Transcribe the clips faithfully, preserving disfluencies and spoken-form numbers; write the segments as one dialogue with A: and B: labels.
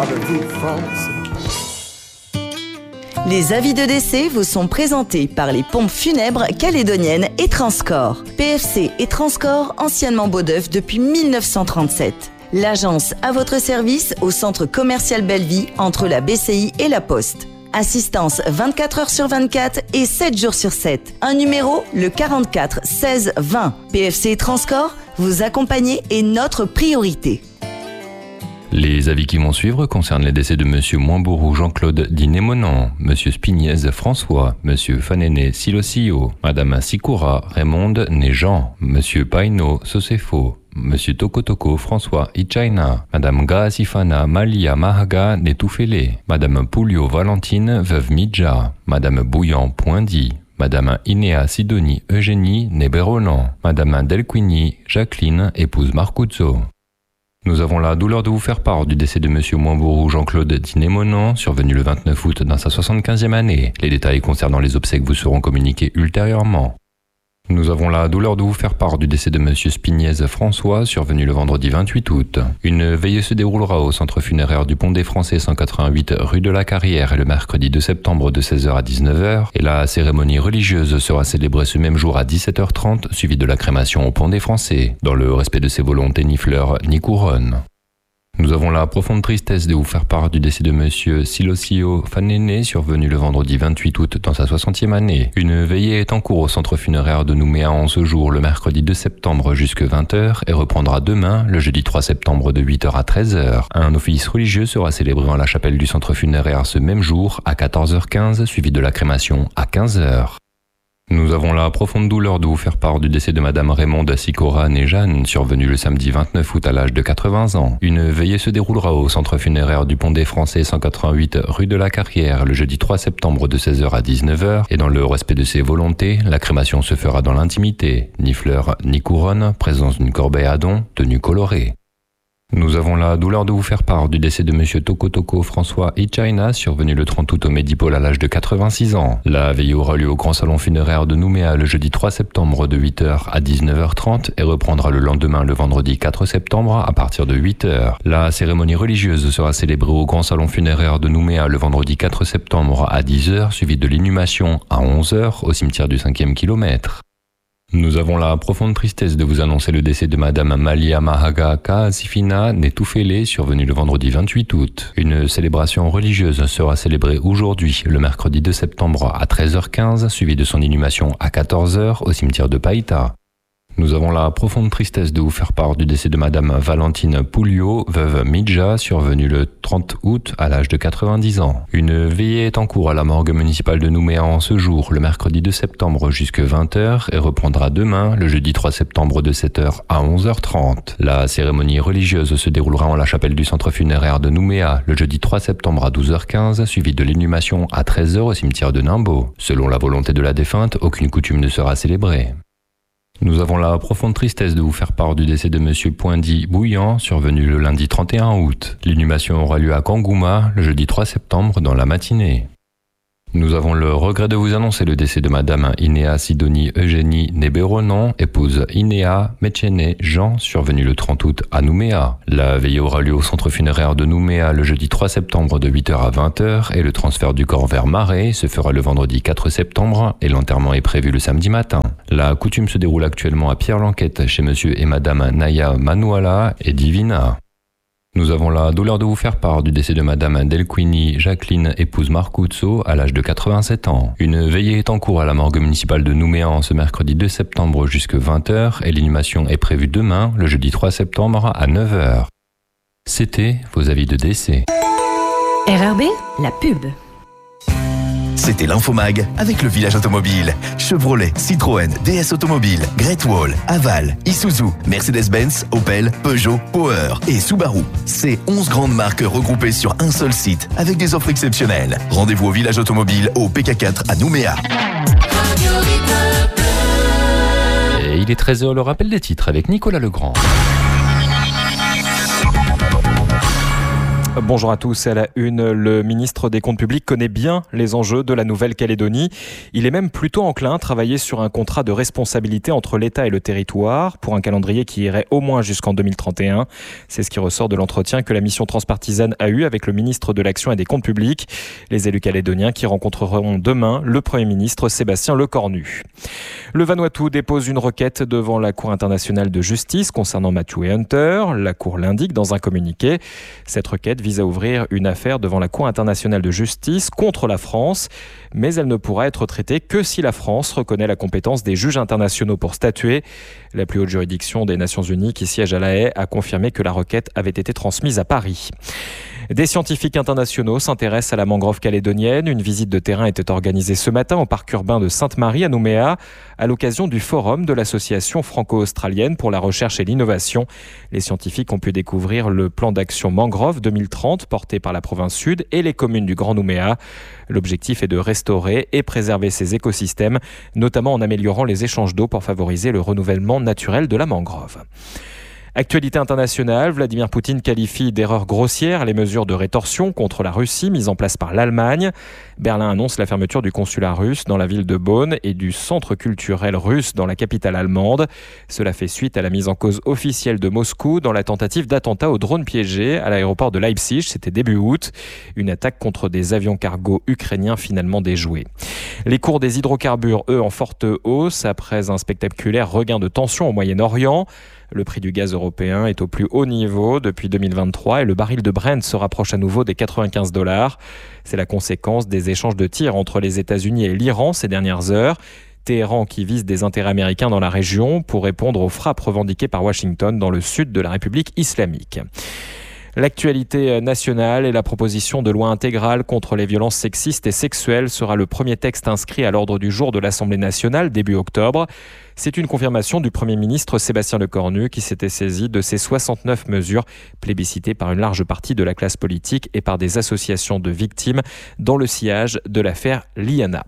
A: Rendez-vous France.
B: Les avis de décès vous sont présentés par les pompes funèbres calédoniennes et Transcorps. P F C et Transcorps, anciennement Beaudeuf depuis mille neuf cent trente-sept. L'agence à votre service au centre commercial Belleville entre la B C I et la Poste. Assistance vingt-quatre heures sur vingt-quatre et sept jours sur sept. Un numéro, le quarante-quatre seize vingt. P F C et Transcorps, vous accompagner est notre priorité.
C: Les avis qui vont suivre concernent les décès de Monsieur Moimbourou Jean-Claude Dinémonan, Monsieur Spignaise François, Monsieur Fanéné Silosio, Madame Sikura Raymonde né Jean, Monsieur Paino Sosefo, Monsieur Tokotoko François Ichaina, Madame Gaasifana Malia Mahaga Netufele, Madame Poulio Valentine Veuve Midja, Madame Bouillant Poindy, Madame Inéa Sidonie Eugénie Néberonan, Madame Delquigny Jacqueline épouse Marcuzzo. Nous avons la douleur de vous faire part du décès de Monsieur Moimbourou Jean-Claude Dinémonan, survenu le vingt-neuf août dans sa soixante-quinzième année. Les détails concernant les obsèques vous seront communiqués ultérieurement. Nous avons la douleur de vous faire part du décès de Monsieur Spignaise François, survenu le vendredi vingt-huit août. Une veillée se déroulera au centre funéraire du Pont des Français cent quatre-vingt-huit rue de la Carrière le mercredi deux septembre de seize heures à dix-neuf heures et la cérémonie religieuse sera célébrée ce même jour à dix-sept heures trente, suivie de la crémation au Pont des Français, dans le respect de ses volontés ni fleurs ni couronne. Nous avons la profonde tristesse de vous faire part du décès de Monsieur Silosio Fanéné, survenu le vendredi vingt-huit août dans sa soixantième année. Une veillée est en cours au centre funéraire de Nouméa en ce jour, le mercredi deux septembre jusqu'à vingt heures, et reprendra demain, le jeudi trois septembre de huit heures à treize heures. Un office religieux sera célébré en la chapelle du centre funéraire ce même jour à quatorze heures quinze, suivi de la crémation à quinze heures. Nous avons la profonde douleur de vous faire part du décès de Madame Raymonde Sikora née Jeanne, survenue le samedi vingt-neuf août à l'âge de quatre-vingts ans. Une veillée se déroulera au centre funéraire du Pont des Français cent quatre-vingt-huit rue de la Carrière le jeudi trois septembre de seize heures à dix-neuf heures et dans le respect de ses volontés, la crémation se fera dans l'intimité. Ni fleurs ni couronne, présence d'une corbeille à dons, tenue colorée. Nous avons la douleur de vous faire part du décès de Monsieur Tokotoko François Ichaina, survenu le trente août au Médipôle à l'âge de quatre-vingt-six ans. La veillée aura lieu au grand salon funéraire de Nouméa le jeudi trois septembre de huit heures à dix-neuf heures trente et reprendra le lendemain le vendredi quatre septembre à partir de huit heures. La cérémonie religieuse sera célébrée au grand salon funéraire de Nouméa le vendredi quatre septembre à dix heures, suivie de l'inhumation à onze heures au cimetière du cinquième kilomètre. Nous avons la profonde tristesse de vous annoncer le décès de Madame Malia Mahaga Kaasifina Netufele, survenue le vendredi vingt-huit août. Une célébration religieuse sera célébrée aujourd'hui, le mercredi deux septembre à treize heures quinze, suivie de son inhumation à quatorze heures au cimetière de Païta. Nous avons la profonde tristesse de vous faire part du décès de Madame Valentine Poulio, veuve Midja, survenue le trente août à l'âge de quatre-vingt-dix ans. Une veillée est en cours à la morgue municipale de Nouméa en ce jour, le mercredi deux septembre jusqu'à vingt heures et reprendra demain, le jeudi trois septembre de sept heures à onze heures trente. La cérémonie religieuse se déroulera en la chapelle du centre funéraire de Nouméa le jeudi trois septembre à douze heures quinze, suivi de l'inhumation à treize heures au cimetière de Nimbo. Selon la volonté de la défunte, aucune coutume ne sera célébrée. Nous avons la profonde tristesse de vous faire part du décès de Monsieur Poindy Bouillant, survenu le lundi trente et un août. L'inhumation aura lieu à Kangouma le jeudi trois septembre dans la matinée. Nous avons le regret de vous annoncer le décès de Madame Inéa Sidonie Eugénie Néberonan, épouse Inéa Mechene Jean, survenue le trente août à Nouméa. La veillée aura lieu au centre funéraire de Nouméa le jeudi trois septembre de huit heures à vingt heures et le transfert du corps vers Marais se fera le vendredi quatre septembre et l'enterrement est prévu le samedi matin. La coutume se déroule actuellement à Pierre-Lanquette chez Monsieur et Madame Naya Manuala et Divina. Nous avons la douleur de vous faire part du décès de Madame Delquigny Jacqueline, épouse Marcuzzo, à l'âge de quatre-vingt-sept ans. Une veillée est en cours à la morgue municipale de Nouméa ce mercredi deux septembre jusqu'à vingt heures et l'inhumation est prévue demain, le jeudi trois septembre à neuf heures. C'était vos avis de décès.
D: R R B, la pub.
E: C'était l'Infomag avec le Village Automobile. Chevrolet, Citroën, D S Automobile, Great Wall, Aval, Isuzu, Mercedes-Benz, Opel, Peugeot, Power et Subaru. C'est onze grandes marques regroupées sur un seul site avec des offres exceptionnelles. Rendez-vous au Village Automobile au P K quatre à Nouméa.
C: Et il est treize heures, le rappel des titres avec Nicolas Legrand.
A: Bonjour à tous. À la une, le ministre des Comptes publics connaît bien les enjeux de la Nouvelle-Calédonie. Il est même plutôt enclin à travailler sur un contrat de responsabilité entre l'État et le territoire pour un calendrier qui irait au moins jusqu'en deux mille trente et un. C'est ce qui ressort de l'entretien que la mission transpartisane a eu avec le ministre de l'Action et des Comptes publics. Les élus calédoniens qui rencontreront demain le Premier ministre Sébastien Lecornu. Le Vanuatu dépose une requête devant la Cour internationale de justice concernant Matthew et Hunter. La Cour l'indique dans un communiqué. Cette requête vise à ouvrir une affaire devant la Cour internationale de justice contre la France, mais elle ne pourra être traitée que si la France reconnaît la compétence des juges internationaux pour statuer. La plus haute juridiction des Nations Unies qui siège à La Haye a confirmé que la requête avait été transmise à Paris. Des scientifiques internationaux s'intéressent à la mangrove calédonienne. Une visite de terrain était organisée ce matin au parc urbain de Sainte-Marie à Nouméa à l'occasion du forum de l'association franco-australienne pour la recherche et l'innovation. Les scientifiques ont pu découvrir le plan d'action mangrove deux mille trente porté par la province sud et les communes du Grand Nouméa. L'objectif est de restaurer et préserver ces écosystèmes, notamment en améliorant les échanges d'eau pour favoriser le renouvellement naturel de la mangrove. Actualité internationale, Vladimir Poutine qualifie d'erreur grossière les mesures de rétorsion contre la Russie mises en place par l'Allemagne. Berlin annonce la fermeture du consulat russe dans la ville de Bonn et du centre culturel russe dans la capitale allemande. Cela fait suite à la mise en cause officielle de Moscou dans la tentative d'attentat au drone piégé à l'aéroport de Leipzig, c'était début août. Une attaque contre des avions cargo ukrainiens finalement déjouée. Les cours des hydrocarbures, eux, en forte hausse après un spectaculaire regain de tension au Moyen-Orient. Le prix du gaz européen est au plus haut niveau depuis deux mille vingt-trois et le baril de Brent se rapproche à nouveau des quatre-vingt-quinze dollars. C'est la conséquence des échanges de tirs entre les États-Unis et l'Iran ces dernières heures. Téhéran qui vise des intérêts américains dans la région pour répondre aux frappes revendiquées par Washington dans le sud de la République islamique. L'actualité nationale et la proposition de loi intégrale contre les violences sexistes et sexuelles sera le premier texte inscrit à l'ordre du jour de l'Assemblée nationale début octobre. C'est une confirmation du Premier ministre Sébastien Lecornu qui s'était saisi de ces soixante-neuf mesures plébiscitées par une large partie de la classe politique et par des associations de victimes dans le sillage de l'affaire Liana.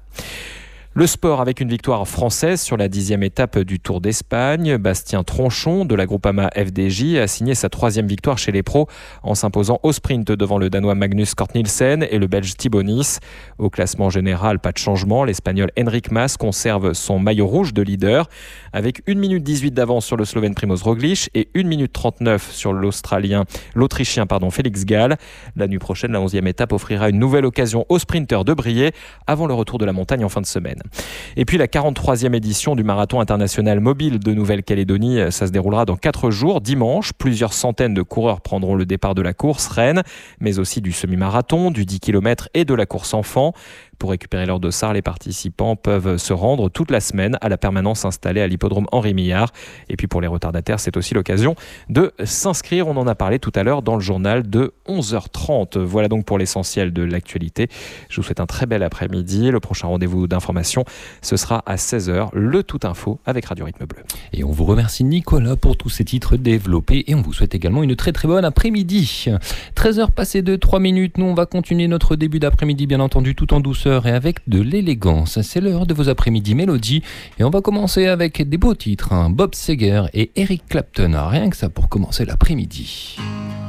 A: Le sport avec une victoire française sur la dixième étape du Tour d'Espagne. Bastien Tronchon de la Groupama F D J a signé sa troisième victoire chez les pros en s'imposant au sprint devant le Danois Magnus Cort Nielsen et le Belge Thibaut Nice. Au classement général, pas de changement. L'Espagnol Enric Mas conserve son maillot rouge de leader avec une minute dix-huit d'avance sur le Slovène Primož Roglič et une minute trente-neuf sur l'Australien, l'Autrichien pardon, Félix Gall. La nuit prochaine, la onzième étape offrira une nouvelle occasion aux sprinteurs de briller avant le retour de la montagne en fin de semaine. Et puis la quarante-troisième édition du Marathon international mobile de Nouvelle-Calédonie, ça se déroulera dans quatre jours, dimanche. Plusieurs centaines de coureurs prendront le départ de la course Rennes, mais aussi du semi-marathon, du dix kilomètres et de la course enfant. Pour récupérer leur dossard, les participants peuvent se rendre toute la semaine à la permanence installée à l'hippodrome Henri Millard. Et puis pour les retardataires, c'est aussi l'occasion de s'inscrire. On en a parlé tout à l'heure dans le journal de onze heures trente. Voilà donc pour l'essentiel de l'actualité. Je vous souhaite un très bel après-midi. Le prochain rendez-vous d'information, ce sera à seize heures. Le Tout Info avec Radio Rythme Bleu.
C: Et on vous remercie Nicolas pour tous ces titres développés et on vous souhaite également une très très bonne après-midi. treize heures passées de trois minutes. Nous on va continuer notre début d'après-midi bien entendu tout en douceur et avec de l'élégance. C'est l'heure de vos après-midi mélodies et on va commencer avec des beaux titres, hein. Bob Seger et Eric Clapton, rien que ça pour commencer l'après-midi.